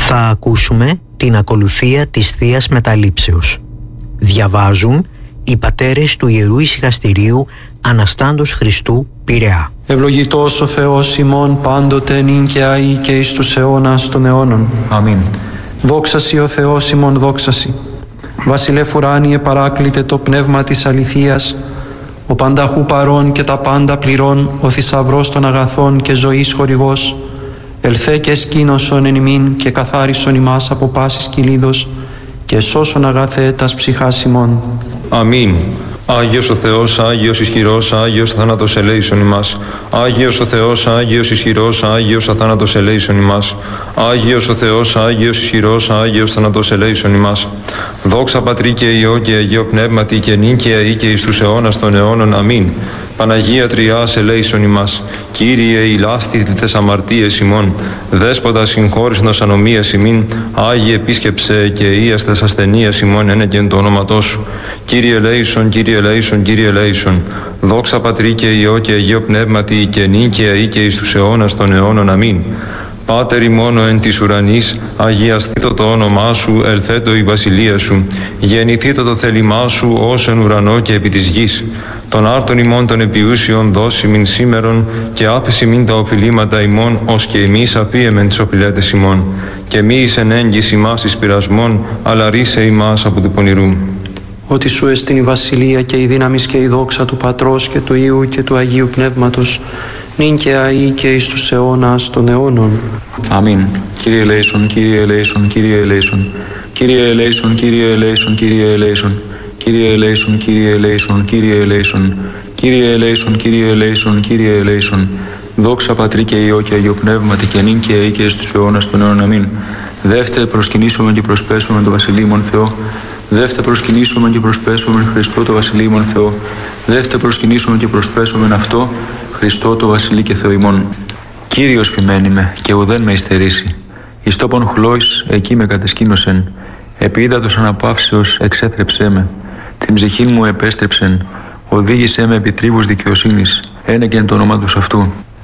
Θα ακούσουμε την ακολουθία της Θείας Μεταλήψεως. Διαβάζουν οι πατέρες του Ιερού Ησυχαστηρίου Αναστάντος Χριστού, Πειραιά. Ευλογητός ο Θεός ημών πάντοτε νυν και αεί και εις τους αιώνας των αιώνων. Αμήν. Δόξα σοι ο Θεός ημών, δόξα σοι. Βασιλεύ ουράνιε παράκλητε το πνεύμα της αληθείας, ο πανταχού παρών και τα πάντα πληρών, ο θησαυρός των αγαθών και ζωής χορηγός, ελθέ και σκήνωσον εν ημίν και καθάρισον ημάς από πάσης κυλίδος και σώσον αγαθέ τας ψυχάς ημών. Αμήν. Άγιος ο Θεός, Άγιος ισχυρός, Άγιος θάνατος ελέησον ημάς. Άγιος ο Θεός, Άγιος ισχυρός, Άγιος αθάνατος ελέησον ημάς. Άγιος ο Θεός, Άγιος ισχυρός, Άγιος θάνατος ελέησον ημάς. Δόξα Πατρί και Υιό και Αγίο Πνεύματι και νυν και αεί και εις τους αιώνας των αιώνων. Αμήν. Παναγία Τριάς ελέησον ημάς. Κύριε ηλάστη τες αμαρτίες ημών. Δέσποτα συγχώρησνος ανομίας ημίν. Άγιε επίσκεψε και ίας τες ασθενείας ημών ένεκεν το όνοματό σου. Κύριε ελέησον, Κύριε ελέησον, Κύριε ελέησον. Δόξα Πατρί και Υιό και Αγίο Πνεύματι και νυν και αεί και εις τους αιώνας των αιώνων. Αμήν. Πάτερ ημών εν της ουρανής, αγιαστήτω το όνομά σου, ελθέτω η βασιλεία σου, γεννηθήτω το θέλημά σου ως εν ουρανό και επί της γης. Των άρτων ημών των επιούσιων δώσιμην σήμερον και άφησιμην τα οφειλήματα ημών, ως και εμείς αφίεμεν τις οφειλέτες ημών. Και μη εις εν έγκυς ημάς εις πειρασμών, αλλά ρίσε ημάς από του πονηρού. Ότι σου εστιν η βασιλεία και η δύναμις και η δόξα του Πατρός και του Υιού και του Αγίου Πνεύματος, νυν και αεί και εις τους αιώνας των αιώνων. Αμήν. Κύριε ελέησον, Κύριε ελέησον, Κύριε ελέησον. Κύριε ελέησον, Κύριε ελέησον, Κύριε ελέησον. Κύριε ελέησον, Κύριε ελέησον, Κύριε ελέησον. Κύριε ελέησον, Κύριε ελέησον, Κύριε ελέησον. Δόξα Πατρί και Υιό και Αγίο Πνεύματι και νυν και αεί και εις τους αιώνας των αιώνων. Αμήν. Δεύτε προσκυνήσουμε και προσπέσουμε το Βασιλείμον Θεό. Δεύτε προσκυνήσουμε και προσπέσουμε Χριστό το Βασιλείμον Θεό. Δεύτε προσκυνήσουμε και προσπέσουμε αυτό Χριστό το Βασιλεί και Θεό ημών. Κύριος ποιμένει με και ουδέν με υστερήσει. Εις τόπον χλώης εκεί με κατεσκήνωσεν. Επί ύδατος αναπαύσεως εξέθρεψέ με. Την ψυχή μου επέστρεψεν. Οδήγησέ με επί τρίβους δικαιοσύνης. Ένεκεν το όνομα του αυτού.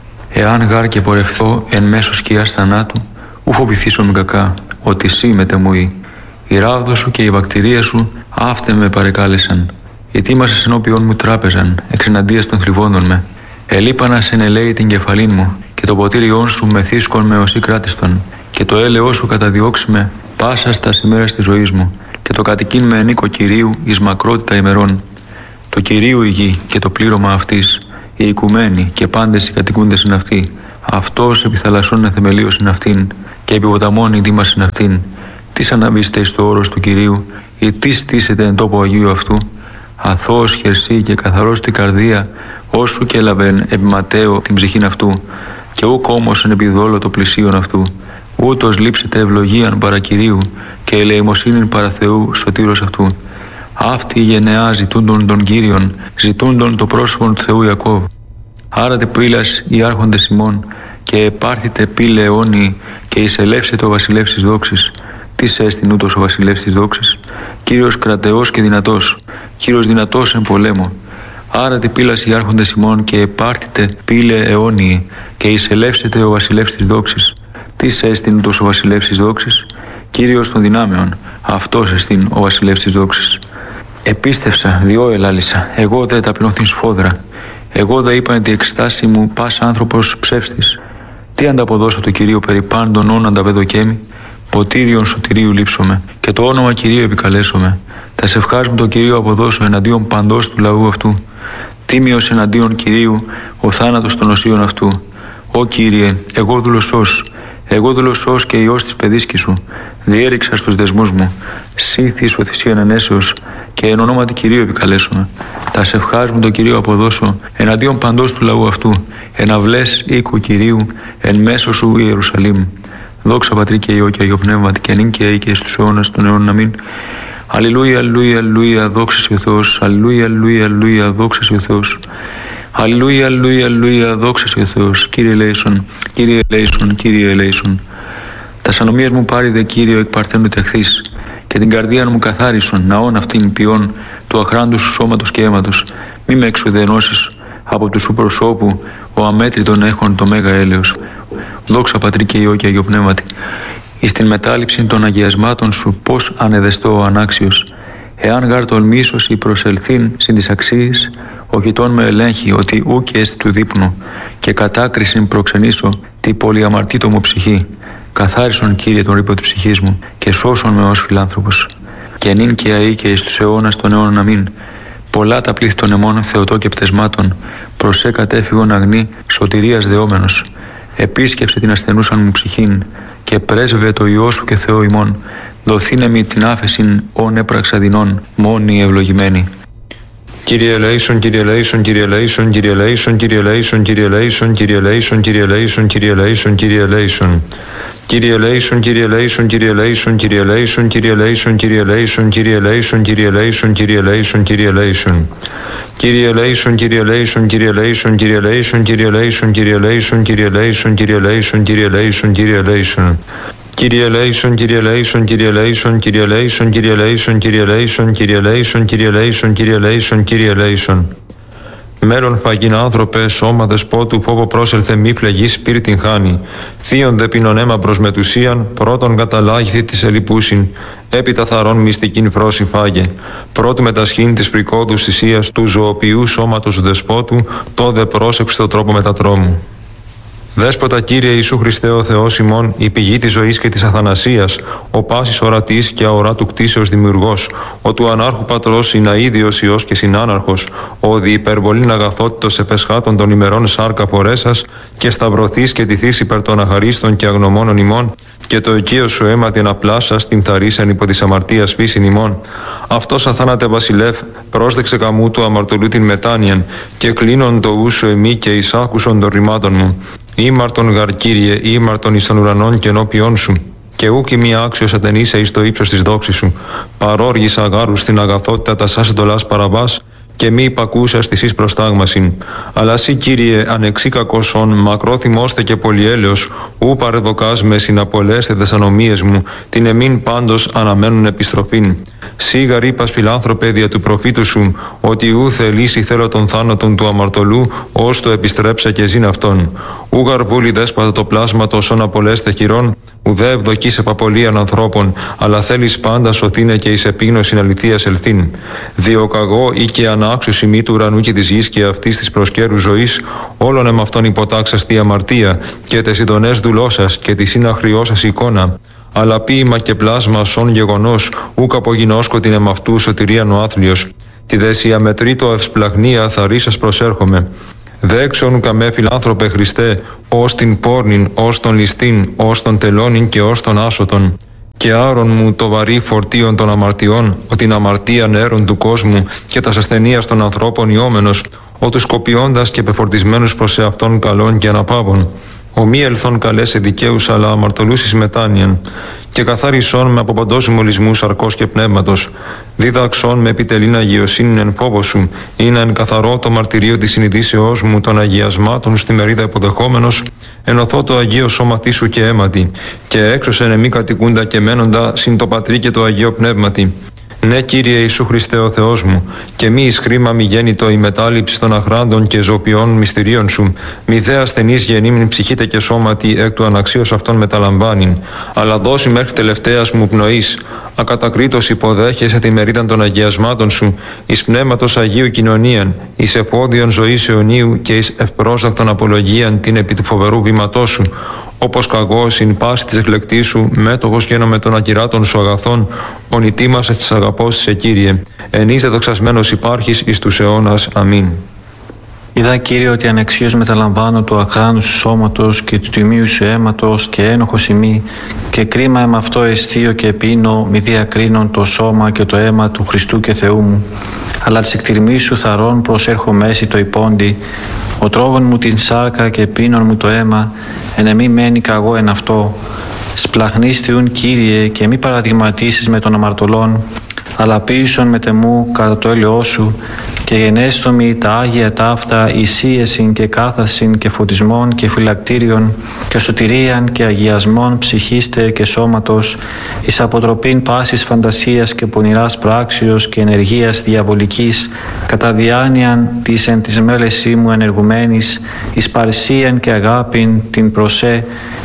Εάν γάρ και πορευθώ εν μέσω σκιάς θανάτου, ου φοβηθήσω με κακά, ότι σύ μετεμουεί. Η ράβδο σου και η βακτηρία σου αύτε με παρεκάλεσαν. Ετοίμασες ενώπιον μου τράπεζαν, εξεναντίας των θλιβόντων με. Ελείπανα σε ελέη την κεφαλήν μου, και το ποτήριόν σου μεθύσκον με οσί κράτιστον, και το έλεό σου καταδιώξει με πάσα στα ημέρας της ζωής μου, και το κατοικήν με ενίκο Κυρίου εις μακρότητα ημερών. Το Κυρίου η γη και το πλήρωμα αυτής, οι οικουμένοι και πάντες οι κατοικούντες είναι αυτοί. Αυτός επί θαλασσών εθεμελίως είναι αυτήν, και επί ποταμών η δήμας είναι αυτήν. Τι αναβείστε εις το όρος του Κυρίου, ή τι στήσετε εν τόπο Αγίου αυτού. Αθώος χερσί και καθαρός την καρδία, όσου και έλαβεν επί ματέο την ψυχήν αυτού, και ούκ όμως εν επιδόλο το πλησίον αυτού. Ούτως λείψετε ευλογίαν παρά Κυρίου, και ελεημοσύνην παρά Θεού σωτήρος αυτού. Αυτή η γενεά ζητούντον των Κύριων, ζητούντον το πρόσωπον του Θεού Ιακώβ. Άρατε πύλας οι άρχοντες ημών, και επάρθητε πύλε αιώνιοι, και εισελεύσετε ο βασιλεύς της δόξης. Τι έστειν ούτως ο βασιλεύς της δόξης, Κύριος κρατεός και δυνατός, Κύριος δυνατός εν πολέμο. Άρατε πύλας οι άρχοντες ημών, και επάρθητε πύλε αιώνιοι, και εισελεύσετε ο βασιλεύς της δόξης. Τι έστειν ούτως ο βασιλεύς της δόξης, Κύριος των δυνάμεων, αυτός εστίν ο βασιλεύς της δόξης. Επίστευσα, διό ελάλησα, εγώ δε ταπεινώθην σφόδρα. Εγώ δε είπαν τη εκστάση μου πας άνθρωπος ψεύστης. Τι ανταποδώσω το Κυρίο περί πάντων όν ανταπεδοκέμι. Ποτήριον σωτηρίου λείψομαι, και το όνομα Κυρίου επικαλέσομαι. Τα σευχάς μου το Κυρίο αποδώσω εναντίον παντός του λαού αυτού. Τίμιος εναντίον Κυρίου ο θάνατος των οσίων αυτού. Ω Κύριε, εγώ δούλωσός και Υιός της παιδίσκης σου, διέριξα στους δεσμούς μου. Σύ θύσω θυσίαν ενέσεως, και εν ονόματι Κυρίου επικαλέσομαι. Τα σευχάς μου το Κυρίο αποδώσω εναντίον παντός του λαού αυτού. Εν αυλές οίκου Κυρίου, εν μέσω σου Ιερουσαλήμ. Δόξα Πατρί και Υιό και Αγίο Πνεύματι και νυν και αεί και στους αιώνας των αιώνων. Αμήν. Αλληλούια, αλληλούια, αλληλούια, δόξα σοι ο Θεός. Αλληλούια, αλληλούια, αλληλούια, δόξα σοι ο Θεός. Αλληλούια, αλληλούια, αλληλούια, δόξα σοι ο Θεός. Κύριε ελέησον, Κύριε ελέησον, Κύριε ελέησον. Τα σανομίας μου πάρει δε Κύριο εκ παρθένου τεχθείς, και την καρδία μου καθάρισον, ναών αυτήν ποιών του αχράντου σου σώματος και αίματος. Μη με εξουδενώσεις από του σου προσώπου, ο αμέτρητον έχων το μέγα έλεος. Δόξα Πατρί και Υιό και Αγίο Πνεύματι. εις την μετάληψη των αγιασμάτων σου πώς ανεδεστώ ο ανάξιος. Εάν γάρ τολμήσω ή προσελθήν συν της αξίης, ο γειτόν με ελέγχει ότι ούκ εστι του δείπνου, και κατάκρισιν προξενήσω τη πολυαμαρτήτω μου ψυχή. Καθάρισον, Κύριε, τον ρήπο της ψυχής μου και σώσον με ως φιλάνθρωπος. Και νυν και αεί και εις τους αιώνας των αιώνων αμήν. Πολλά τα πλήθη των αιμών θεωτό και πτεσμάτων, προσέ κατέφυγον αγνή, σωτηρίας δεόμενος. Επίσκεψε την ασθενούσαν μου ψυχήν και πρέσβευε το Υιό σου και Θεό ημών. Δοθήνε μη την άφεσιν όν έπραξα δεινών, μόνοι ευλογημένοι. Κύριε ελέησον, Κύριε ελέησον, Κύριε ελέησον, Κύριε ελέησον, Κύριε ελέησον, Κύριε ελέησον, Κύριε ελέησον, Κύριε ελέησον, Κύριε ελέησον, Κύριε ελέησον. Κύριε ελέησον, Κύριε ελέησον, Κύριε ελέησον, Κύριε ελέησον, Κύριε ελέησον, Κύριε ελέησον, Κύριε ελέησον, Κύριε ελέησον, Κύριε ελέησον, Κύριε ελέησον. Κύριε ελέησον, Κύριε ελέησον, Κύριε ελέησον, Κύριε ελέησον, Κύριε ελέησον, Κύριε ελέησον, Κύριε ελέησον, Κύριε ελέησον, Κύριε ελέησον, Κύριε ελέησον. Κύριε ελέησον, Κύριε ελέησον, Κύριε ελέησον, Κύριε ελέησον, Κύριε ελέησον, Κύριε ελέησον, Κύριε ελέησον, Κύριε ελέησον, Κύριε ελέησον, Κύριε ελέησον. Μέλλον φαγήν άνθρωπε, σώμα δεσπότου, φόβο πρόσελθε μη πλεγή σπίρτην χάνει. Θείον δε πίνον αίμα προς μετουσίαν, πρώτον καταλάγηθη της ελιπούσιν. Έπειτα θαρών μυστικήν φρόση φάγε. Πρώτου μετασχήν της πρικόδους θυσίας του ζωοποιού σώματος δεσπότου, τόδε πρόσεξε το τρόπο μετατρόμου. Δέσποτα, Κύριε Ιησού Χριστέ ο Θεός ημών, η πηγή της ζωής και της αθανασίας, ο πάσης ορατής και αοράτου κτίσεως δημιουργός, ο του ανάρχου πατρός συναίδιος Υιός και συνάναρχος, ο δι υπερβολήν αγαθότητος επεσχάτων των ημερών σάρκα φορέσας και σταυρωθείς και τηθείς υπέρ των αχαρίστων και αγνωμόνων ημών, και το οικείο σου αίμα την απλάσας την θαρίσαν υπό της αμαρτίας φύσιν ημών. Αυτός αθάνατε βασιλεύ, πρόσδεξε καμού του αμαρτωλού την μετάνοιαν, και κλείνον το ούσο εμεί και εισάκουσον των ρημάτων μου. Ήμαρτον γαρ, Κύριε, ήμαρτον εις των ουρανών και ενώπιόν σου, και ούκ ημί άξιος ατενείσαι εις το ύψος της δόξης σου. Παρόργησα γάρου στην αγαθότητα τα σας εντολάς παραβάς, και μη υπακούσας της εις προστάγμασιν. Αλλά σύ, Κύριε, ανεξή κακόσον, μακρό θυμώστε και πολυέλεος, ου παρεδοκάς με συναπολέστε τες ανομίες μου, την εμήν πάντως αναμένουν επιστροφήν. Σύ γαρ είπας φιλάνθρωπε δια του προφήτου σου, ότι ου θελήσει θέλω των θάνατων του αμαρτωλού, ως το επιστρέψα και ζήν αυτόν. Ου γαρ βούλη δέσπατα το πλάσματος ον απολέστε χειρών, ουδέ ευδοκείς επαπολίαν ανθρώπων, αλλά θέλεις πάντα σωθήνε και εις επίγνωσιν αληθείας ελθήν. Διοκαγώ ή και ανάξιος ημί του ουρανού και της γης και αυτής της προσκέρου ζωής, όλων εμ' αυτών υποτάξας τη αμαρτία, και τες ειδονές δουλώσας και τη συναχριώσας εικόνα. Αλλά ποίημα και πλάσμα σον γεγονός, ούκ απογινώσκω την εμ' αυτού σωτηρίαν ο άθλιος. Τη δεσία μετρήτω ευσπλαγνία θαρίσας προσέρχομαι. Δέξον καμέ φιλάνθρωπε Χριστέ, ως την πόρνην, ως τον ληστήν, ως τον τελώνην και ως τον άσωτον. Και άρον μου το βαρύ φορτίον των αμαρτιών, ο την αμαρτία νέρων του κόσμου και τας ασθενείας των ανθρώπων ιόμενος, ο τους κοπιώντας και πεφορτισμένους προς εαυτόν καλών και αναπαύων. Ο μη ελθόν καλέσαι δικαίους, αλλά αμαρτωλούς εις μετάνοιαν. Και καθάρισόν με από παντός μολυσμού σαρκός και πνεύματος. Δίδαξόν με επιτελήν αγιοσύνην εν φόβο σου, είναι εν καθαρό το μαρτυρίο της συνειδήσεώς μου των αγιασμάτων στη μερίδα υποδεχόμενος, ενωθώ το Αγίο σώματί σου και αίματι, και έξωσεν εμεί κατοικούντα και μένοντα συν το Πατρί και το Αγίο Πνεύματι. Ναι, Κύριε Ιησού Χριστέ ο Θεός μου, και μη εις χρήμα μη γέννητο η μετάληψη των αχράντων και ζωπιών μυστηρίων σου, μη δε ασθενής γεννήμην ψυχήτε και σώματι εκ του αναξίως αυτών μεταλαμβάνειν, αλλά δώσει μέχρι τελευταίας μου πνοής, ακατακρίτως υποδέχεσαι τη μερίδα των αγιασμάτων σου, εις πνεύματος Αγίου κοινωνίαν, εις εφόδιον ζωής αιωνίου και εις ευπρόσδακτον απολογίαν την επί του φοβερού βήματός σου, όπως καγώ συν πάση της εκλεκτής σου, μέτοχος γίνομαι των ακυράτων σου αγαθών, ονητήμασες της αγαπός σε Κύριε, εν είσαι δοξασμένος υπάρχεις εις τους αιώνας. Αμήν. Είδα, Κύριε, ότι ανεξίως μεταλαμβάνω του αχράντου σου σώματος και του τιμίου σου αίματος και ένοχος ημί, και κρίμα εμ' αυτό εστίω και πίνω, μη διακρίνων το σώμα και το αίμα του Χριστού και Θεού μου. Αλλά της εκτιρμής σου θαρών προσέρχω μέση το υπόντι, ο τρόβων μου την σάρκα και πίνων μου το αίμα, εν εμή μένει καγώ εν αυτό. Σπλαχνίστιουν, Κύριε, και μη παραδειγματίσεις με των αμαρτωλών, αλλά ποίησον με τεμού κατά το έλεος σου, και γενέστομοι τα Άγια ταύτα εισίεσιν και κάθασιν και φωτισμών και φυλακτήριον και σωτηρίαν και αγιασμών ψυχίστε και σώματος, εις αποτροπήν πάσης φαντασίας και πονηράς πράξεως και ενεργείας διαβολικής, κατά διάνοιαν της εν της μέλεσή μου ενεργουμένης, εις παρσίαν και αγάπην την προσέ,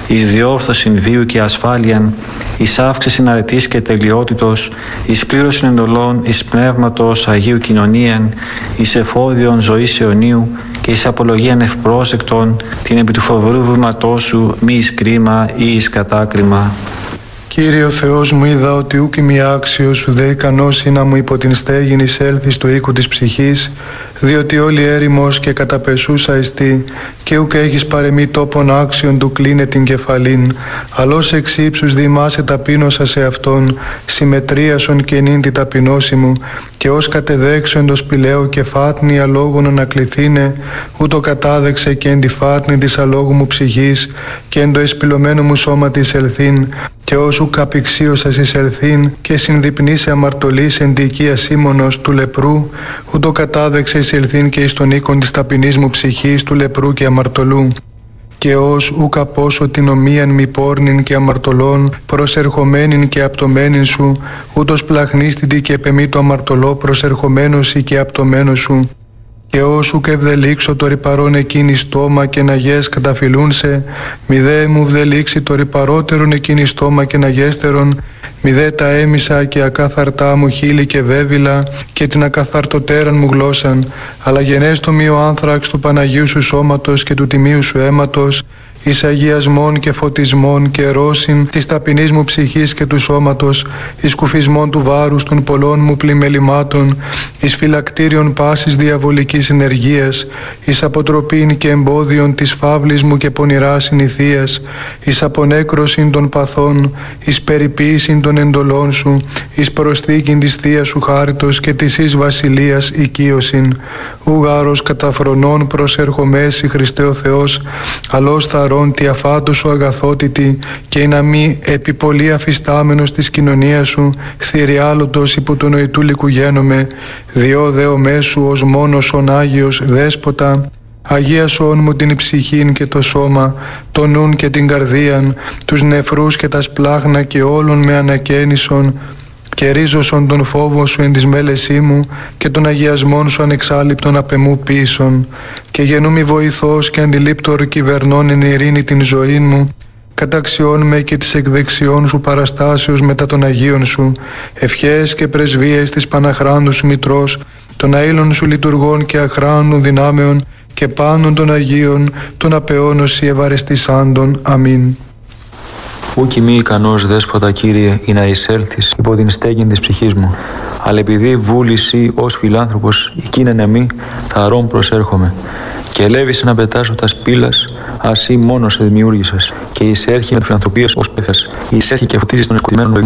εις διόρθωσιν βίου και ασφάλειαν, εις αύξησιν αρετής και τελειότητος, εις πλήρωσιν εντολών, εις πνεύματος Αγίου κοινωνίαν, εις εφόδιον ζωής αιωνίου και εις απολογίαν ευπρόσεκτον, την επί του φοβερού βήματός σου μη εις κρίμα ή εις κατάκριμα. Κύριε ο Θεός μου, είδα ότι ούκ είμαι άξιος, ουδέ ικανός ή να μου υπό την στέγην εισέλθει στο οίκο της ψυχής, διότι όλη έρημος και καταπεσούσα εστί, και ούκ έχεις παρεμή τόπον άξιον του κλείνε την κεφαλήν, αλλώς εξ ύψους διημάσαι ταπείνωσα σε αυτόν, συμμετρίασον και νυν τη ταπεινώση μου, και ως κατεδέξω εντος πηλαίου και φάτνη αλόγων ανακληθήνε, ούτω κατάδεξε και εν τη φάτνη της αλόγου μου ψυχής, και εν το εσπυλωμένο μου σώμα της ελθύν, και όσου καπηξίωσας εισελθύν και συνδιπνήσε αμαρτωλής εν τη οικία Σίμωνος του λεπρού, ούτω κατάδεξε εισελθύν και εις τον οίκον της ταπεινής μου ψυχής του λεπρού και αμαρτωλού. Και ως ούκ απόσω την ομοίαν μη πόρνην και αμαρτωλών προσερχομένην και απτωμένην σου, ούτως πλαχνίστητη και επεμή το αμαρτωλό προσερχομένος ή και απτωμένος σου. Και όσου και ευδελίξω το ρυπαρόν εκείνη στόμα και να γες καταφυλούνσε, μη δε μου βδελίξει το ρυπαρότερον εκείνη στόμα και να γέστερον, μη δε τα έμισα και ακάθαρτά μου χείλη και βέβυλα και την ακαθαρτοτέραν μου γλώσσαν, αλλά γενέστο μη ο άνθραξ του Παναγίου σου σώματος και του τιμίου σου αίματος, εις αγιασμών και φωτισμών και ρώσιν της ταπεινής μου ψυχής και του σώματος, εις κουφισμών του βάρους των πολλών μου πλημελημάτων, εις φυλακτήριον πάσης διαβολικής ενεργείας, εις αποτροπήν και εμπόδιον της φαύλης μου και πονηράς συνηθείας, εις απονέκρωσιν των παθών, εις περιποίησιν των εντολών σου, εις προσθήκην της θείας σου χάριτος και της εις βασιλείας οικείωσιν. Ουγάρος καταφρονών προσερχομέσι Χριστέ ο Θεός, αλλός θαρών τη αφάτου σου αγαθότητη και η να μη επιπολή αφιστάμενος της κοινωνίας σου, θηριάλωτος υπό του νοητού λικουγένομαι, διό δεο μέσου ως μόνος ον Άγιος Δέσποτα, αγίασον μου την ψυχήν και το σώμα, το νουν και την καρδίαν, τους νεφρούς και τα σπλάχνα και όλων με ανακαίνισον, και ρίζωσον τον φόβο σου εν της μέλεσή μου και των αγιασμών σου ανεξάλληπτον απεμού πίσων, και γενούμι βοηθός και αντιλήπτορ κυβερνών εν ειρήνη την ζωή μου, καταξιών με και της εκδεξιών σου παραστάσεως μετά των Αγίων σου, ευχές και πρεσβείες της Παναχράντου σου Μητρός, των αήλων σου λειτουργών και αχράνου δυνάμεων και πάντων των Αγίων, των απεώνωση ευαρεστησάντων. Αμήν. Ούκ μη ικανός Δέσποτα Κύριε ή να εισέλθεις υπό την στέγην της ψυχής μου, αλλά επειδή βούληση ως φιλάνθρωπος εκείνεν εμή θαρών προσέρχομαι, και ελεύησε να πετάσω τα σπήλας, ασύ μόνος σε δημιούργησας, και εισέρχει με φιλανθρωπίας ως πέφτας, εισέρχει και φωτίζεις των εσκοτημένων λογικών